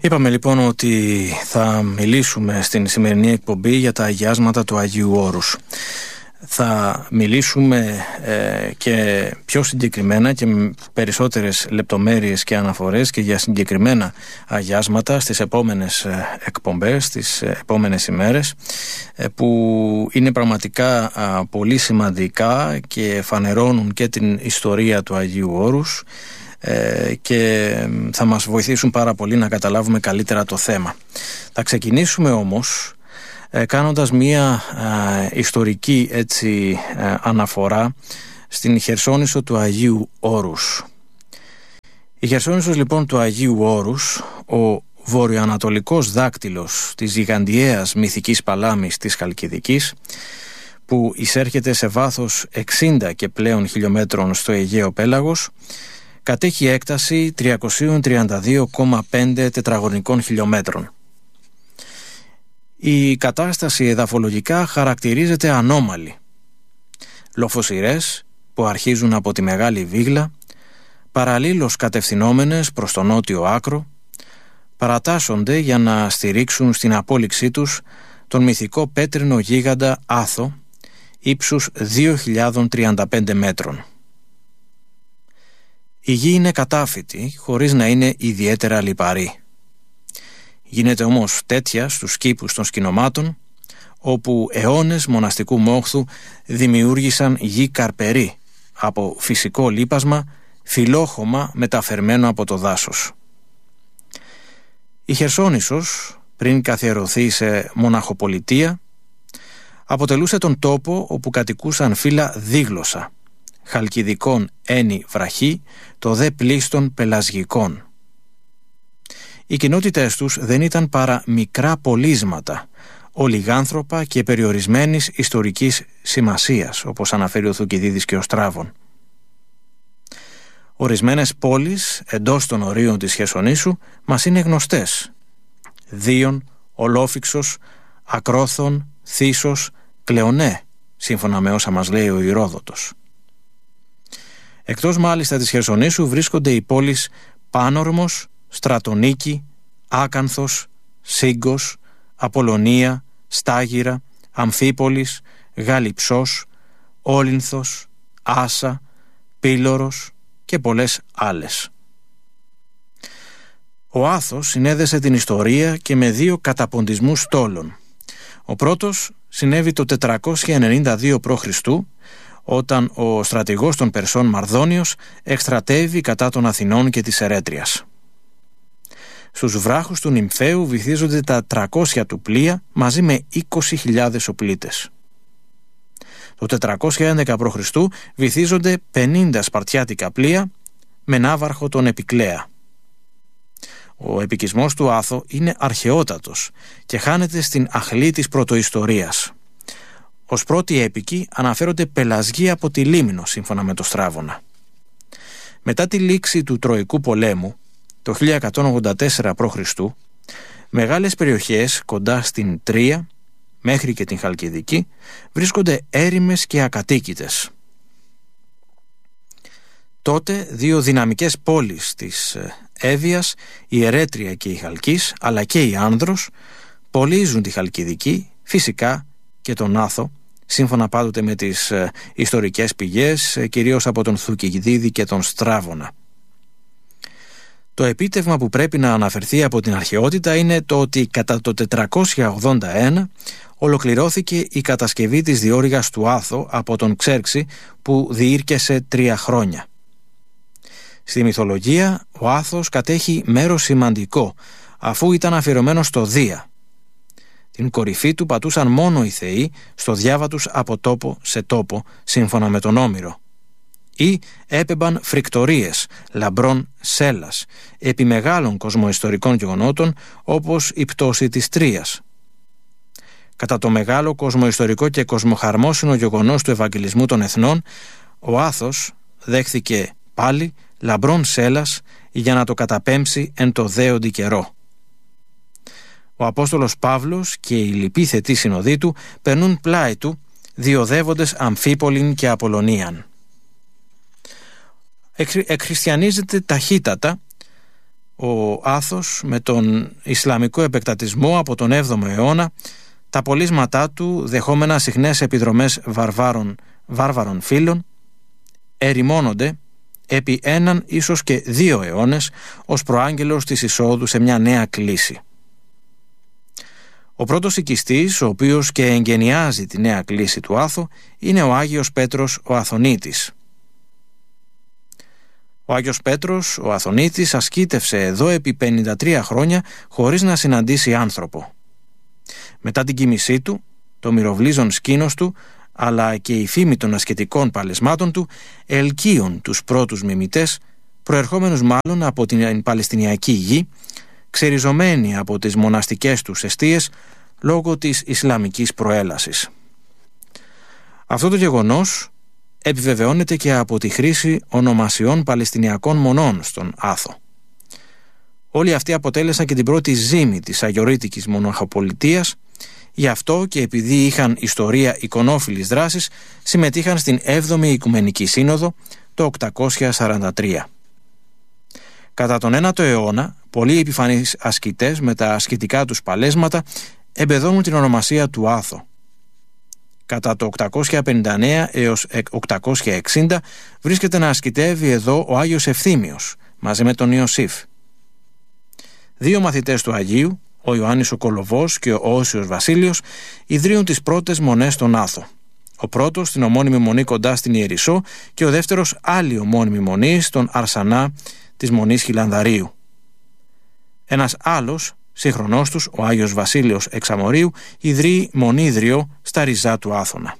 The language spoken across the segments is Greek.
Είπαμε λοιπόν ότι θα μιλήσουμε στην σημερινή εκπομπή για τα αγιάσματα του Αγίου Όρους. Θα μιλήσουμε και πιο συγκεκριμένα και με περισσότερες λεπτομέρειες και αναφορές και για συγκεκριμένα αγιάσματα στις επόμενες εκπομπές, στις επόμενες ημέρες, που είναι πραγματικά πολύ σημαντικά και φανερώνουν και την ιστορία του Αγίου Όρους και θα μας βοηθήσουν πάρα πολύ να καταλάβουμε καλύτερα το θέμα. Θα ξεκινήσουμε όμως κάνοντας μία ιστορική αναφορά στην Χερσόνησο του Αγίου Όρους. Η Χερσόνησος λοιπόν του Αγίου Όρους, ο βορειοανατολικός δάκτυλος της γιγαντιαίας μυθικής παλάμης της Χαλκιδικής, που εισέρχεται σε βάθος 60 και πλέον χιλιόμετρων στο Αιγαίο Πέλαγος, κατέχει έκταση 332,5 τετραγωνικών χιλιόμετρων. Η κατάσταση εδαφολογικά χαρακτηρίζεται ανώμαλη. Λοφοσυρές που αρχίζουν από τη Μεγάλη Βίγλα, παραλλήλως κατευθυνόμενες προς το νότιο άκρο, παρατάσσονται για να στηρίξουν στην απόλυξή τους τον μυθικό πέτρινο γίγαντα Άθο, ύψους 2.035 μέτρων. Η γη είναι κατάφυτη, χωρίς να είναι ιδιαίτερα λιπαρή. Γίνεται όμως τέτοια στους κήπους των σκηνομάτων, όπου αιώνες μοναστικού μόχθου δημιούργησαν γη καρπερή από φυσικό λίπασμα, φιλόχωμα μεταφερμένο από το δάσος. Η Χερσόνησος, πριν καθιερωθεί σε μοναχοπολιτεία, αποτελούσε τον τόπο όπου κατοικούσαν φύλλα δίγλωσσα, χαλκιδικών ένι βραχή, το δε πλήστον πελασγικών. Οι κοινότητες τους δεν ήταν παρά μικρά πολίσματα, ολιγάνθρωπα και περιορισμένης ιστορικής σημασίας, όπως αναφέρει ο Θουκυδίδης και ο Στράβων. Ορισμένες πόλεις εντός των ορίων της Χερσονήσου μας είναι γνωστές: Δίων, Ολόφυξος, Ακρόθων, Θήσος, Κλεονέ, σύμφωνα με όσα μας λέει ο Ηρόδοτος. Εκτός μάλιστα της Χερσονήσου βρίσκονται οι πόλεις Πάνορμος, Στρατονίκη, Άκανθος, Σύγκος, Απολωνία, Στάγυρα, Αμφίπολης, Γαλιψός, Όλυνθος, Άσα, Πύλωρος και πολλές άλλες. Ο Άθος συνέδεσε την ιστορία και με δύο καταποντισμούς στόλων. Ο πρώτος συνέβη το 492 π.Χ., όταν ο στρατηγός των Περσών Μαρδόνιος εκστρατεύει κατά των Αθηνών και της Ερέτριας. Στους βράχους του Νυμφαίου βυθίζονται τα 300 του πλοία μαζί με 20.000 οπλίτες. Το 411 π.Χ. βυθίζονται 50 σπαρτιάτικα πλοία με ναύαρχο τον Επικλέα. Ο επικισμός του Άθο είναι αρχαιότατος και χάνεται στην αχλή της πρωτοϊστορίας. Ως πρώτοι έπικοι αναφέρονται πελασγοί από τη Λίμνο, σύμφωνα με το Στράβωνα. Μετά τη λήξη του Τροϊκού πολέμου, το 1184 π.Χ., μεγάλες περιοχές κοντά στην Τρία, μέχρι και την Χαλκιδική, βρίσκονται έρημες και ακατοίκητες. Τότε δύο δυναμικές πόλεις της Εύβοιας, η Ερέτρια και η Χαλκής, αλλά και η Άνδρος, πολίζουν τη Χαλκιδική, φυσικά και τον Άθο, σύμφωνα πάντοτε με τις ιστορικές πηγές, κυρίως από τον Θουκυδίδη και τον Στράβωνα. Το επίτευγμα που πρέπει να αναφερθεί από την αρχαιότητα είναι το ότι κατά το 481 ολοκληρώθηκε η κατασκευή της διόρυγας του Άθο από τον Ξέρξη, που διήρκεσε 3 χρόνια. Στη μυθολογία ο Άθος κατέχει μέρος σημαντικό, αφού ήταν αφιερωμένο στο Δία. Την κορυφή του πατούσαν μόνο οι θεοί στο διάβα τους από τόπο σε τόπο, σύμφωνα με τον Όμηρο. Ή έπεμπαν φρικτορίες λαμπρών σέλας επί μεγάλων κοσμοϊστορικών γεγονότων, όπως η πτώση της Τρίας. Κατά το μεγάλο κοσμοϊστορικό και κοσμοχαρμόσυνο γεγονός του Ευαγγελισμού των Εθνών, ο Άθος δέχθηκε πάλι λαμπρών σέλας για να το καταπέμψει εν το δέοντι καιρό. Ο Απόστολος Παύλος και οι λοιποί θετοί συνοδοί του περνούν πλάι του, διοδεύοντες Αμφίπολην και Απολωνίαν. Εκχριστιανίζεται ταχύτατα, ο Άθος με τον Ισλαμικό επεκτατισμό από τον 7ο αιώνα, τα πολίσματά του δεχόμενα συχνές επιδρομές βάρβαρων φύλων ερημώνονται επί 1 ίσως και 2 αιώνες ως προάγγελος της εισόδου σε μια νέα κλίση. Ο πρώτος οικιστής, ο οποίος και εγκαινιάζει τη νέα κλίση του Άθο, είναι ο Άγιος Πέτρος ο Αθωνίτης. Ο Άγιος Πέτρος ο Αθωνίτης ασκήτευσε εδώ επί 53 χρόνια χωρίς να συναντήσει άνθρωπο. Μετά την κοίμησή του, το μυροβλίζον σκήνος του, αλλά και η φήμη των ασκητικών παλαισμάτων του ελκύουν τους πρώτους μιμητές, προερχόμενους μάλλον από την Παλαιστινιακή γη, ξεριζωμένοι από τις μοναστικές τους εστίες λόγω της Ισλαμικής προέλασης. Αυτό το γεγονός επιβεβαιώνεται και από τη χρήση ονομασιών Παλαιστινιακών μονών στον Άθο. Όλοι αυτοί αποτέλεσαν και την πρώτη ζύμη της αγιορείτικης μοναχοπολιτείας, γι' αυτό και επειδή είχαν ιστορία εικονόφιλης δράσης, συμμετείχαν στην 7η Οικουμενική Σύνοδο το 843. Κατά τον 9ο αιώνα, πολλοί επιφανείς ασκητές με τα ασκητικά τους παλέσματα εμπεδώνουν την ονομασία του Άθο. Κατά το 859 έως 860 βρίσκεται να ασκητεύει εδώ ο Άγιος Ευθύμιος μαζί με τον Ιωσήφ. 2 μαθητές του Αγίου, ο Ιωάννης ο Κολοβός και ο Όσιος Βασίλειος, ιδρύουν τις πρώτες μονές στον Άθο. Ο πρώτος στην ομώνυμη μονή κοντά στην Ιερισσό και ο δεύτερος άλλη ομώνυμη μονή στον Αρσανά της μονής Χιλανδαρίου. Ένας άλλος, σύγχρονός τους, ο Άγιος Βασίλειος Εξαμορίου, ιδρύει μονίδριο στα ριζά του Άθωνα.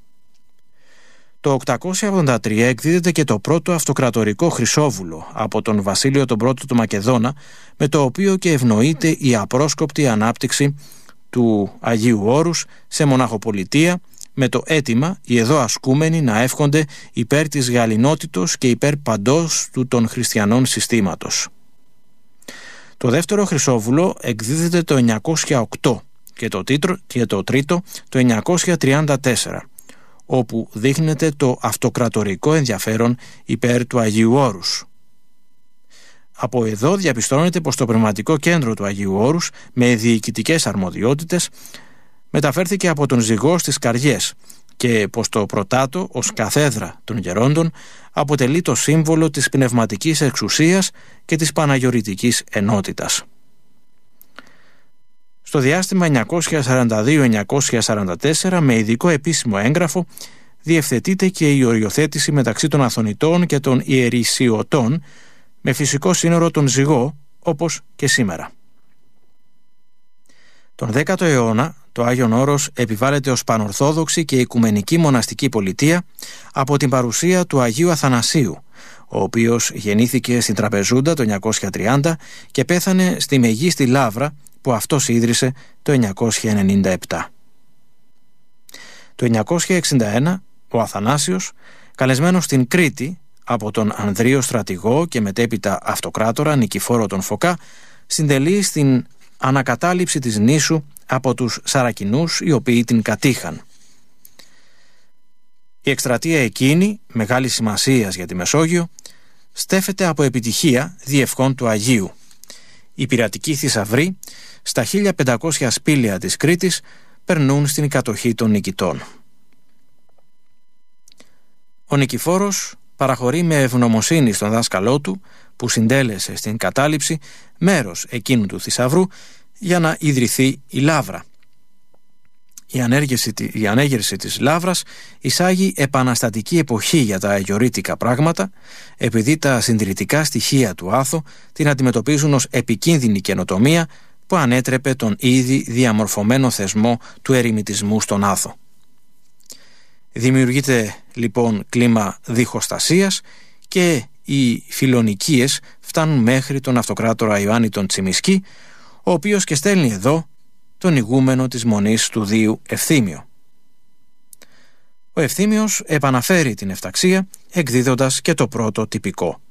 Το 883 εκδίδεται και το πρώτο αυτοκρατορικό χρυσόβουλο από τον Βασίλειο τον πρώτο του Μακεδόνα, με το οποίο και ευνοείται η απρόσκοπτη ανάπτυξη του Αγίου Όρους σε μοναχοπολιτεία, με το αίτημα οι εδώ ασκούμενοι να εύχονται υπέρ της γαλλινότητος και υπέρ παντός του των χριστιανών συστήματος. Το δεύτερο χρυσόβουλο εκδίδεται το 908 και το τρίτο το 934, όπου δείχνεται το αυτοκρατορικό ενδιαφέρον υπέρ του Αγίου Όρους. Από εδώ διαπιστώνεται πως το πνευματικό κέντρο του Αγίου Όρους με διοικητικές αρμοδιότητες μεταφέρθηκε από τον ζυγό στις Καριές και πως το πρωτάτο ως καθέδρα των γερόντων αποτελεί το σύμβολο της πνευματικής εξουσίας και της παναγιορητικής ενότητας. Στο διάστημα 942-944 με ειδικό επίσημο έγγραφο διευθετείται και η οριοθέτηση μεταξύ των Αθωνιτών και των Ιερησιωτών με φυσικό σύνορο τον ζυγό, όπως και σήμερα. Τον 10ο αιώνα το Άγιον Όρος επιβάλλεται ως πανορθόδοξη και οικουμενική μοναστική πολιτεία από την παρουσία του Αγίου Αθανασίου, ο οποίος γεννήθηκε στην Τραπεζούντα το 930 και πέθανε στη Μεγίστη Λαύρα που αυτός ίδρυσε το 997. Το 961 ο Αθανάσιος, καλεσμένος στην Κρήτη από τον Ανδρείο στρατηγό και μετέπειτα αυτοκράτορα Νικηφόρο τον Φωκά, συντελεί στην ανακατάληψη της νήσου από τους Σαρακινούς οι οποίοι την κατήχαν. Η εκστρατεία εκείνη, μεγάλη σημασίας για τη Μεσόγειο, στέφεται από επιτυχία διευχών του Αγίου. Οι πειρατικοί θησαυροί στα 1500 σπήλαια της Κρήτης περνούν στην κατοχή των νικητών. Ο Νικηφόρος παραχωρεί με ευγνωμοσύνη στον δάσκαλό του που συντέλεσε στην κατάληψη μέρος εκείνου του θησαυρού για να ιδρυθεί η Λαύρα. Η ανέγερση της Λαύρας εισάγει επαναστατική εποχή για τα αγιορείτικα πράγματα, επειδή τα συντηρητικά στοιχεία του Άθο την αντιμετωπίζουν ως επικίνδυνη καινοτομία που ανέτρεπε τον ήδη διαμορφωμένο θεσμό του ερημιτισμού στον Άθο. Δημιουργείται λοιπόν κλίμα διχοστασίας και οι φιλονικίες φτάνουν μέχρι τον αυτοκράτορα Ιωάννη τον Τσιμισκή, ο οποίος και στέλνει εδώ τον ηγούμενο της μονής του Δίου Ευθύμιο. Ο Ευθύμιος επαναφέρει την εφταξία εκδίδοντας και το πρώτο τυπικό.